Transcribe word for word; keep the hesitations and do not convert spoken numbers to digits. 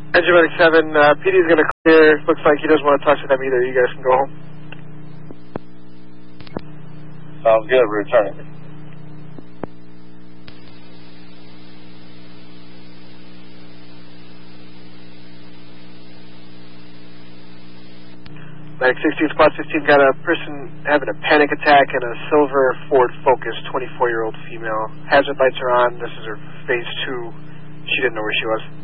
Engine Medic seven, uh, P D is going to clear. Looks like he doesn't want to talk to them either. You guys can go home. Sounds good. Returning. Medic sixteen, Squad sixteen got a person having a panic attack in a silver Ford Focus, twenty-four-year-old female. Hazard lights are on. This is her phase two. She didn't know where she was.